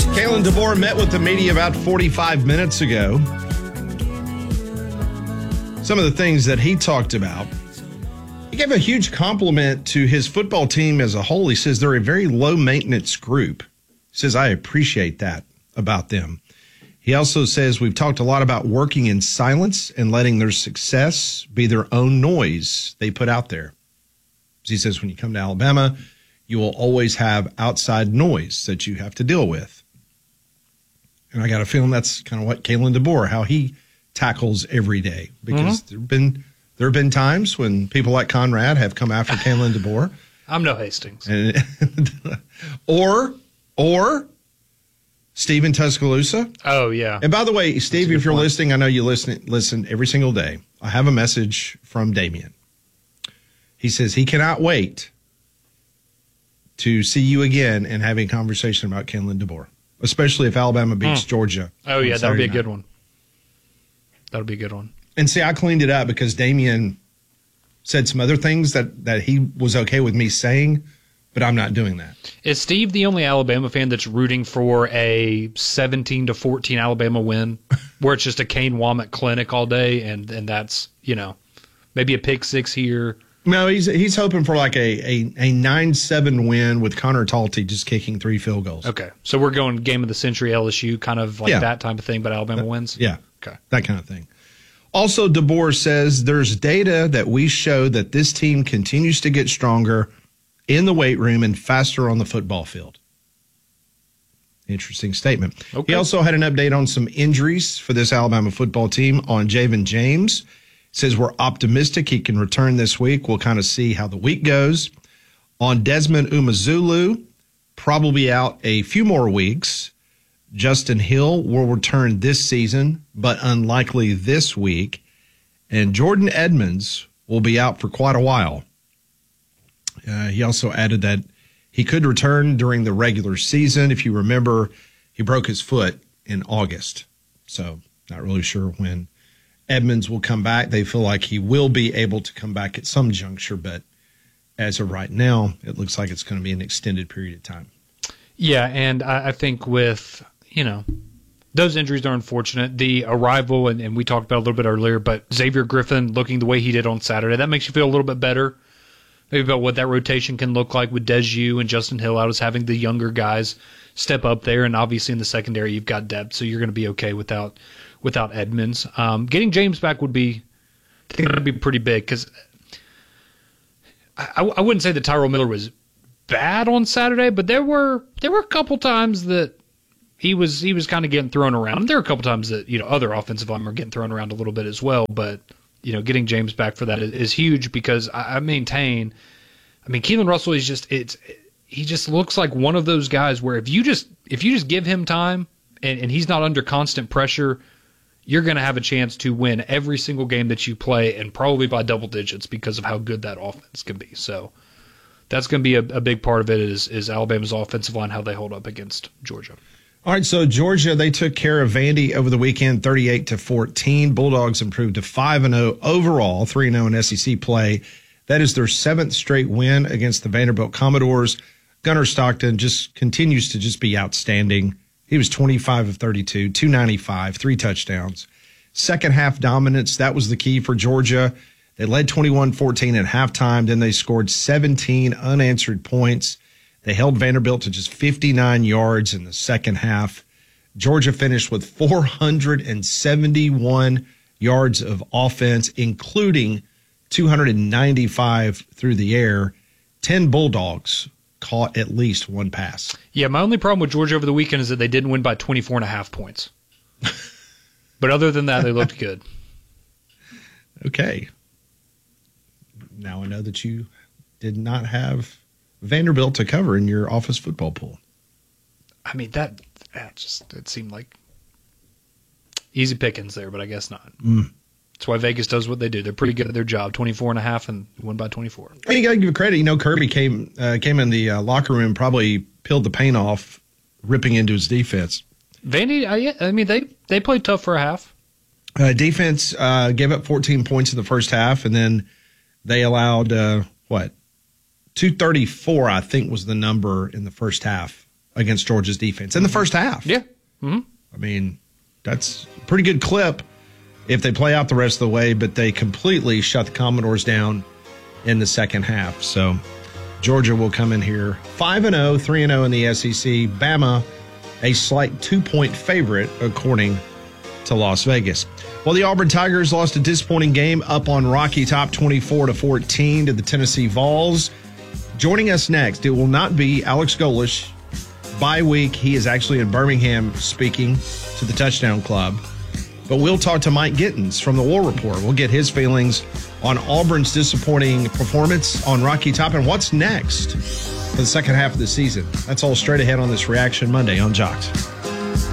Kalen DeBoer met with the media about 45 minutes ago. Some of the things that he talked about. He gave a huge compliment to his football team as a whole. He says they're a very low-maintenance group. He says, I appreciate that about them. He also says we've talked a lot about working in silence and letting their success be their own noise they put out there. He says when you come to Alabama, you will always have outside noise that you have to deal with. And I got a feeling that's kind of what Kalen DeBoer, how he tackles every day. Because there have been times when people like Conrad have come after Kalen DeBoer. I'm no Hastings. And, or Steve in Tuscaloosa. Oh, yeah. And by the way, Steve, if you're listening, I know you listen every single day. I have a message from Damien. He says he cannot wait to see you again and having a conversation about Kalen DeBoer, especially if Alabama beats Georgia. Oh, yeah, that'll be a good one. That'll be a good one. And see, I cleaned it up because Damien said some other things that he was okay with me saying, but I'm not doing that. Is Steve the only Alabama fan that's rooting for a 17-14 Alabama win where it's just a Kane Womack clinic all day and that's, maybe a pick six here? No, he's hoping for like a 9-7 win with Connor Talty just kicking 3 field goals. Okay. So we're going game of the century LSU, kind of like that type of thing, but Alabama wins? Yeah. Okay. That kind of thing. Also, DeBoer says there's data that we show that this team continues to get stronger in the weight room and faster on the football field. Interesting statement. Okay. He also had an update on some injuries for this Alabama football team on Javen James. Says we're optimistic he can return this week. We'll kind of see how the week goes. On Desmond Umazulu, probably out a few more weeks. Justin Hill will return this season, but unlikely this week. And Jordan Edmonds will be out for quite a while. He also added that he could return during the regular season. If you remember, he broke his foot in August. So not really sure when Edmonds will come back. They feel like he will be able to come back at some juncture, but as of right now, it looks like it's going to be an extended period of time. Yeah, and I think with, those injuries are unfortunate. The arrival, and we talked about it a little bit earlier, but Xavier Griffin looking the way he did on Saturday, that makes you feel a little bit better maybe about what that rotation can look like with Deju and Justin Hill out as having the younger guys step up there. And obviously in the secondary, you've got depth, so you're going to be okay without Edmonds. Getting James back would be pretty big because I wouldn't say that Tyrell Miller was bad on Saturday, but there were a couple times that he was kind of getting thrown around. There were a couple times that other offensive linemen are getting thrown around a little bit as well, but getting James back for that is huge because I maintain. I mean, Keelan Russell is he just looks like one of those guys where if you just give him time and he's not under constant pressure, you're going to have a chance to win every single game that you play and probably by double digits because of how good that offense can be. So that's going to be a big part of it is Alabama's offensive line, how they hold up against Georgia. All right, so Georgia, they took care of Vandy over the weekend, 38-14. Bulldogs improved to 5-0 overall, 3-0 in SEC play. That is their 7th straight win against the Vanderbilt Commodores. Gunnar Stockton just continues to just be outstanding. He was 25 of 32, 295, 3 touchdowns. Second half dominance, that was the key for Georgia. They led 21-14 at halftime. Then they scored 17 unanswered points. They held Vanderbilt to just 59 yards in the second half. Georgia finished with 471 yards of offense, including 295 through the air. 10 Bulldogs caught at least one pass. Yeah, my only problem with Georgia over the weekend is that they didn't win by 24.5 points. But other than that, they looked good. Okay. Now I know that you did not have Vanderbilt to cover in your office football pool. I mean, it seemed like easy pickings there, but I guess not. That's why Vegas does what they do. They're pretty good at their job. 24.5 and won by 24. I mean, you got to give credit. Kirby came in the locker room, probably peeled the paint off, ripping into his defense. Vandy, I mean, they played tough for a half. Defense gave up 14 points in the first half, and then they allowed, 234, I think, was the number in the first half against Georgia's defense in the first half. Yeah. I mean, that's a pretty good clip if they play out the rest of the way, but they completely shut the Commodores down in the second half. So Georgia will come in here 5-0, 3-0 in the SEC. Bama, a slight 2-point favorite, according to Las Vegas. Well, the Auburn Tigers lost a disappointing game up on Rocky Top 24-14 to the Tennessee Vols. Joining us next, it will not be Alex Golesh. Bye week, he is actually in Birmingham speaking to the Touchdown Club. But we'll talk to Mike Gittins from the War Report. We'll get his feelings on Auburn's disappointing performance on Rocky Top and what's next for the second half of the season. That's all straight ahead on this Reaction Monday on Jocks.